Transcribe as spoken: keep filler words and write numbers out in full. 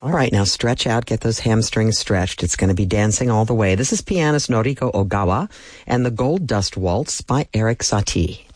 All right, now stretch out, get those hamstrings stretched. It's going to be dancing all the way. This is pianist Noriko Ogawa and the Gold Dust Waltz by Erik Satie.